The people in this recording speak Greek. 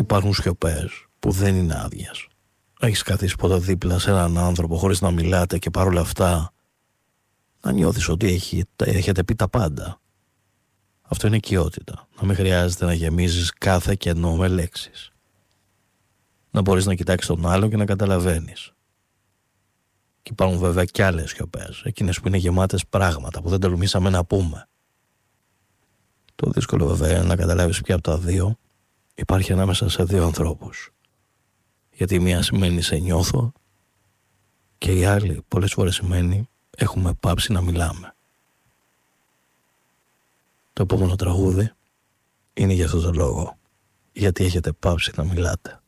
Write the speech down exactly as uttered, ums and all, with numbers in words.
Υπάρχουν σιωπές που δεν είναι άδειες. Έχεις καθίσει ποτέ δίπλα σε έναν άνθρωπο χωρίς να μιλάτε και παρόλα αυτά να νιώθεις ότι έχει, έχετε πει τα πάντα? Αυτό είναι οικειότητα. Να μην χρειάζεται να γεμίζεις κάθε κενό με λέξεις. Να μπορείς να κοιτάξεις τον άλλον και να καταλαβαίνεις. Και υπάρχουν βέβαια κι άλλες σιωπές, εκείνες που είναι γεμάτες πράγματα που δεν τολμήσαμε να πούμε. Το δύσκολο βέβαια είναι να καταλάβεις ποια από τα δύο υπάρχει ανάμεσα σε δύο ανθρώπους. Γιατί η μία σημαίνει σε νιώθω και η άλλη πολλές φορές σημαίνει έχουμε πάψει να μιλάμε. Το επόμενο τραγούδι είναι για αυτό το λόγο. Γιατί έχετε πάψει να μιλάτε.